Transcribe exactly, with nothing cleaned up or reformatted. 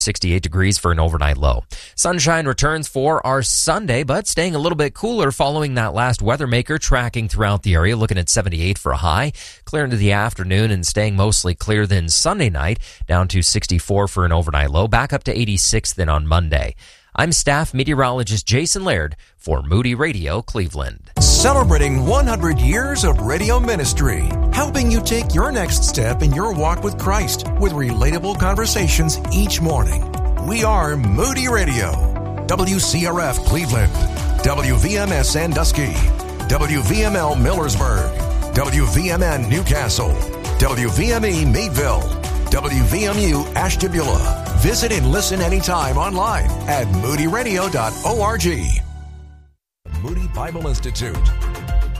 sixty-eight degrees for an overnight low. Sunshine returns for our Sunday, but staying a little bit cooler following that last weather maker, tracking throughout the area, looking at seventy-eight for a high. Clear into the afternoon and staying mostly clear then Sunday night, down to sixty-four for an overnight low, back up to eighty-six then on Monday. I'm staff meteorologist Jason Laird for Moody Radio Cleveland. Celebrating one hundred years of radio ministry, helping you take your next step in your walk with Christ with relatable conversations each morning. We are Moody Radio, W C R F Cleveland, W V M S Sandusky, W V M L Millersburg, W V M N Newcastle, W V M E Meadville, W V M U Ashtabula. Visit and listen anytime online at moody radio dot org. Moody Bible Institute,